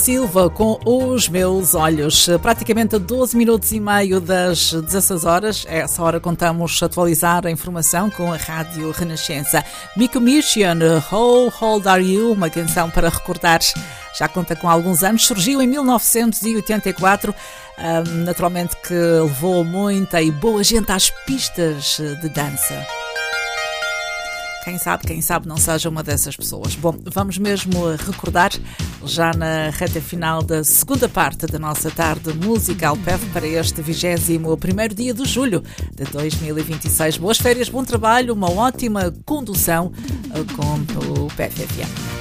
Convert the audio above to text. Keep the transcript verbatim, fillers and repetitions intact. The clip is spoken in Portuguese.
Silva com Os Meus Olhos, praticamente a doze minutos e meio das dezasseis horas. A essa hora contamos atualizar a informação com a Rádio Renascença. Miko Mission, How Old Are You? Uma canção para recordar, já conta com alguns anos, surgiu em mil novecentos e oitenta e quatro, um, naturalmente que levou muita e boa gente às pistas de dança. Quem sabe, quem sabe não seja uma dessas pessoas. Bom, vamos mesmo recordar, já na reta final da segunda parte da nossa tarde musical P E V para este vigésimo primeiro dia de julho de dois mil e vinte e seis. Boas férias, bom trabalho, uma ótima condução com o P E V F M.